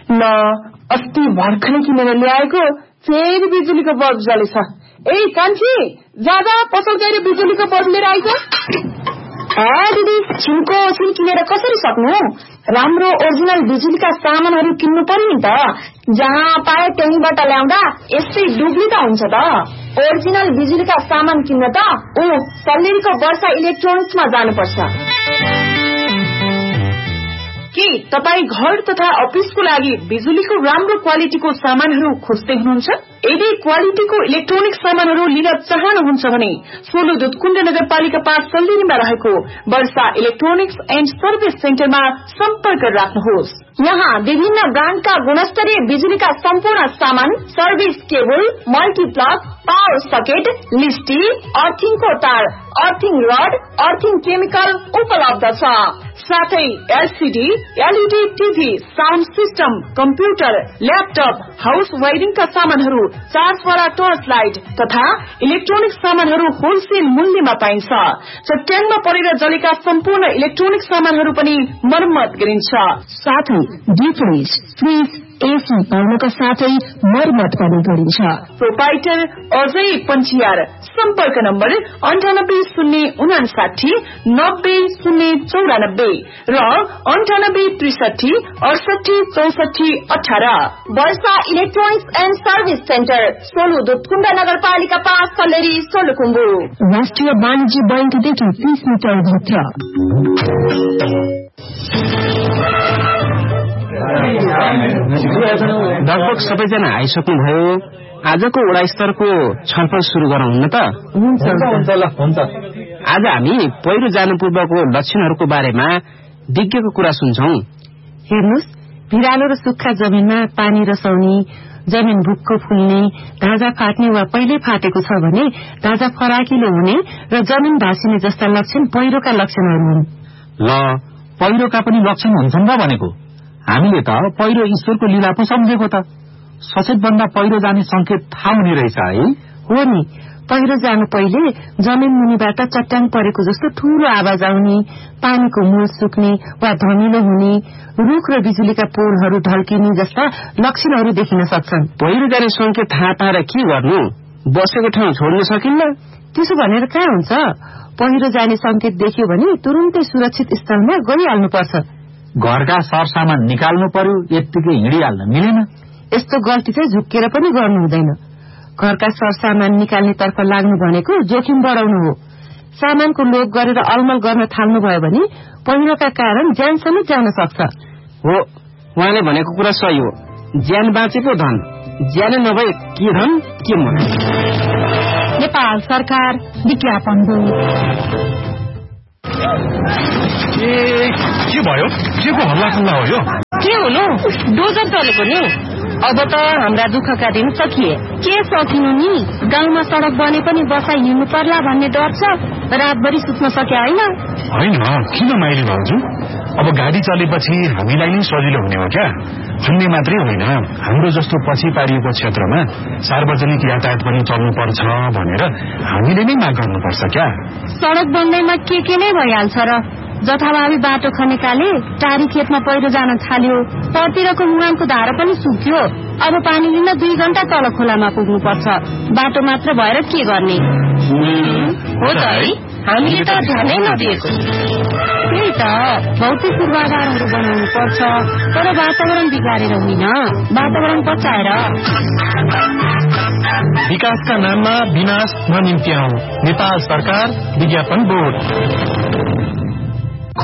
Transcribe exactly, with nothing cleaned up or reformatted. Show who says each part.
Speaker 1: ल अस्ति भर्खरै किनेर ल्याएको फेरि बिजुलीको बल्ब जलेछ। ए कान्छी जाँदा पसल गएर बिजुलीको बल्ब लिएर आइज।
Speaker 2: ए दिदी छिनको छिन किनेर कसरी सक्नु? राम्रो ओरिजिनल बिजुलीका सामानहरू किन्नु पर्यो नि त। जहाँ पाए त्यहीँबाट ल्याउँदा यस्तै डुब्ली त हुन्छ त। ओरिजिनल बिजुलीका सामान किन्न त ऊ सल्लेरीको वर्षा इलेक्ट्रोनिक्समा जानुपर्छ।
Speaker 1: के तपाई घर तथा अफिसको लागि बिजुलीको राम्रो क्वालिटीको सामानहरू खोज्दै हुनुहुन्छ? यदि क्वालिटीको इलेक्ट्रोनिक सामानहरू लिन चाहनुहुन्छ भने सोलु दुधकुण्ड नगरपालिका पाँच सल्लेरीमा रहेको वर्षा इलेक्ट्रोनिक्स एन्ड सर्भिस सेन्टरमा सम्पर्क राख्नुहोस्।
Speaker 2: यहाँ विभिन्न ब्रान्डका गुणस्तरीय बिजुलीका सम्पूर्ण सामान, service cable, multiplug, power socket, लिस्टी, अर्थिङको तार, अर्थिङ रड, अर्थिङ केमिकल उपलब्ध छ। साथै LCD, LED TV, sound system, computer, laptop, house वायरिङका सामानहरू, चार्जवाला टर्च लाइट तथा इलेक्ट्रोनिक सामानहरू होलसेल मूल्यमा पाइन्छ। चट्याङमा परेर जलेका सम्पूर्ण इलेक्ट्रोनिक सामानहरू पनि मर्मत गरिन्छ।
Speaker 3: साथै डिफ्रिज, फ्रिज, एसी पाउनका साथै मर्मत पनि गरिन्छ।
Speaker 1: प्रोपाइटर अजय पञ्चियार। सम्पर्क नम्बर अन्ठानब्बे शून्य उनासाठी नब्बे शून्य चौरानब्बे र अन्ठानब्बे त्रिसठी अडसठी चौसठी अठार।
Speaker 2: वर्षा electronics and service centre, Solu Dudhkund नगरपालिका पाँच सल्लेरी, सोलुखुम्बु।
Speaker 3: राष्ट्रिय वाणिज्य बैंकदेखि तीस मिटर भित्र।
Speaker 4: लगभग सबैजना आइसक्नुभयो। आजको वडा स्तरको छलफल शुरू गरौँ न त। आज हामी पहिरो जानु पूर्वको लक्षणहरूको बारेमा विज्ञको कुरा सुन्छौं।
Speaker 5: हेर्नुस्, भिरालो र सुक्खा जमिनमा पानी रसाउने, जमिन भुक्को फुल्ने, ढाँचा फाट्ने वा पहिले फाटेको छ भने ढाँचा फराकिलो हुने र जमिन भाँसिने जस्ता लक्षण पहिरोका लक्षणहरू हुन्।
Speaker 6: ल पहिरोका पनि लक्षण हुन्छन् र भनेको। हामीले त पहिरो ईश्वरको लीला पो सम्झेको त। सचेत बन्दा पहिरो जाने संकेत थाहा हुने रहेछ है।
Speaker 5: हो नि, पहिरो जानु पहिले जमिन मुनिबाट चट्टाङ परेको जस्तो ठूलो आवाज आउने, पानीको मूल सुक्ने वा धमिलो हुने, रुख र बिजुलीका पोलहरू ढल्किने जस्ता लक्षणहरू देखिन सक्छन्।
Speaker 4: पहिरो जाने संकेत थाहा पाएर के गर्नु? बसेको ठाउँ छोड्न सकिन्न?
Speaker 5: त्यसो भनेर कहाँ हुन्छ? पहिरो जाने संकेत देख्यो भने तुरुन्तै सुरक्षित स्थलमा गइहाल्नुपर्छ।
Speaker 6: घरका सरसामान निकाल्नु पर्यो, यत्तिकै हिँडिहाल्न मिलेन।
Speaker 5: यस्तो गल्ती चाहिँ झुक्केर पनि गर्नु हुँदैन। घरका सरसामान निकाल्ने तर्फ लाग्नु भनेको जोखिम बढाउनु हो। सामानको लोभ गरेर अलमल गर्न थाल्नुभयो भने पहिरोका कारण ज्यानसम्म जान सक्छ।
Speaker 4: हो, उहाँले भनेको कुरा सही हो। ज्यान बाँचे पो धन, ज्यान नभए के धन के मन।
Speaker 3: नेपाल सरकार विज्ञापन हो।
Speaker 6: ए के भयो? के को हल्ला खल्ला हो यो?
Speaker 5: के हुनु? डोजर चलेको नि। अब त हाम्रा दुःखका दिन सकिए। के सकिनु नि? गाउँमा सड़क बने पनि बसाइ हिँड्नु पर्ला भन्ने डर छ। रातभरि सुत्न सके होइन?
Speaker 6: होइन, किन माइली भाउजू? अब गाडी चलेपछि हामीलाई नै सजिलो हुने हो क्या? भन्ने मात्रै होइन, हाम्रो जस्तो पछि पारिएको क्षेत्रमा सार्वजनिक यातायात पनि चल्नु पर्छ भनेर हामीले नै माग गर्नुपर्छ क्या?
Speaker 5: सड़क बन्दैमा के के नै भइहाल्छ र। जथाभावी बाटो खनेकाले टारी खेतमा पहिरो जान थाल्यो, परतिरको मुहानको धारा पनि सुक्यो। अब पानी लिन दुई घण्टा तल खोलामा पुग्नु पर्छ। बाटो मात्र भएर के गर्ने? हो त है, हामीले त ध्यानै नदिएको। त्यही त, भौतिक पूर्वाधारहरू बनाउनु पर्छ, तर वातावरण बिगारेर होइन, वातावरण बचाएर।
Speaker 6: विकासका नाममा विनाश ननिम्त्याउँ। नेपाल सरकार विज्ञापन बोर्ड।